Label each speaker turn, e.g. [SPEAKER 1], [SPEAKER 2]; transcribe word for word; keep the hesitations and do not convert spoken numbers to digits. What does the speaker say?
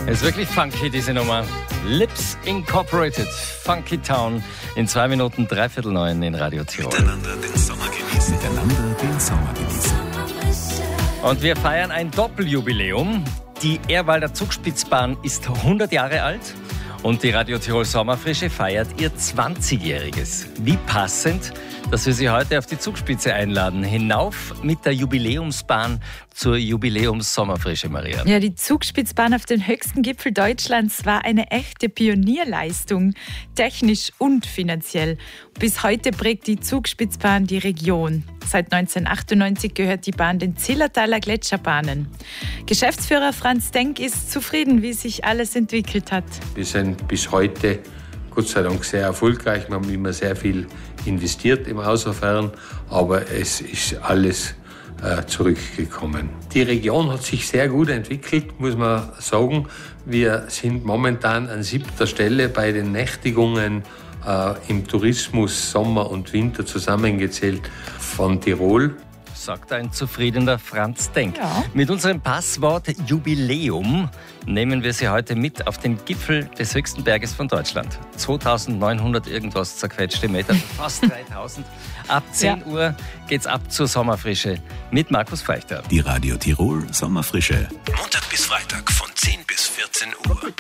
[SPEAKER 1] Es ist wirklich funky, diese Nummer. Lips Incorporated, Funky Town, in zwei Minuten, dreiviertel neun in Radio Tirol.
[SPEAKER 2] Miteinander den Sommer genießen. Miteinander den Sommer genießen.
[SPEAKER 1] Und wir feiern ein Doppeljubiläum. Die Ehrwalder Zugspitzbahn ist hundert Jahre alt und die Radio Tirol Sommerfrische feiert ihr zwanzigjähriges. Wie passend, dass wir Sie heute auf die Zugspitze einladen. Hinauf mit der Jubiläumsbahn zur Jubiläums-Sommerfrische, Maria.
[SPEAKER 3] Ja, die Zugspitzbahn auf den höchsten Gipfel Deutschlands war eine echte Pionierleistung, technisch und finanziell. Bis heute prägt die Zugspitzbahn die Region. Seit neunzehnhundertachtundneunzig gehört die Bahn den Zillertaler Gletscherbahnen. Geschäftsführer Franz Denk ist zufrieden, wie sich alles entwickelt hat.
[SPEAKER 4] Wir sind bis heute Gott sei Dank sehr erfolgreich. Wir haben immer sehr viel investiert im Außerfern, aber es ist alles äh, zurückgekommen. Die Region hat sich sehr gut entwickelt, muss man sagen. Wir sind momentan an siebter Stelle bei den Nächtigungen äh, im Tourismus Sommer und Winter zusammengezählt von Tirol.
[SPEAKER 1] Sagt ein zufriedener Franz Denk.
[SPEAKER 3] Ja.
[SPEAKER 1] Mit unserem Passwort Jubiläum nehmen wir Sie heute mit auf den Gipfel des höchsten Berges von Deutschland. zweitausendneunhundert irgendwas zerquetschte Meter, fast dreitausend. Ab zehn ja. Uhr geht's ab zur Sommerfrische mit Markus Feichter.
[SPEAKER 2] Die Radio Tirol Sommerfrische. Montag bis Freitag von zehn bis vierzehn Uhr.